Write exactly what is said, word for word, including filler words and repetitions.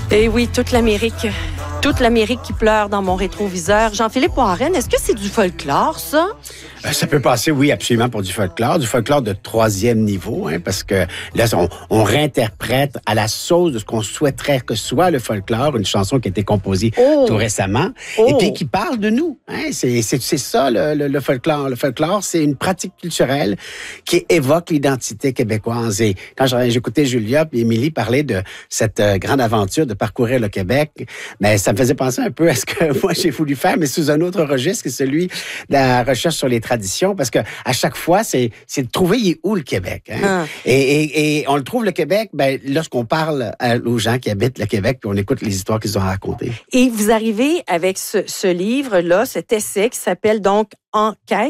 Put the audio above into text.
Et oui, toute l'Amérique. Toute l'Amérique qui pleure dans mon rétroviseur. Jean-Philippe Warren, est-ce que c'est du folklore, ça? Ça peut passer, oui, absolument, pour du folklore. Du folklore de troisième niveau, hein, parce que là, on, on réinterprète à la sauce de ce qu'on souhaiterait que soit le folklore, une chanson qui a été composée oh. tout récemment, oh. et puis qui parle de nous. Hein. C'est, c'est, c'est ça, le, le, le folklore. Le folklore, c'est une pratique culturelle qui évoque l'identité québécoise. Et quand j'écoutais Julia et Émilie parler de cette grande aventure de parcourir le Québec, ben, ça me faisait penser un peu à ce que moi, j'ai voulu faire, mais sous un autre registre, que celui de la recherche sur les tradition, parce que à chaque fois, c'est, c'est de trouver il est où le Québec. Hein? Ah. Et, et, et on le trouve, le Québec, ben, lorsqu'on parle à, aux gens qui habitent le Québec, puis on écoute les histoires qu'ils ont racontées. Et vous arrivez avec ce, ce livre-là, cet essai qui s'appelle donc Enquête,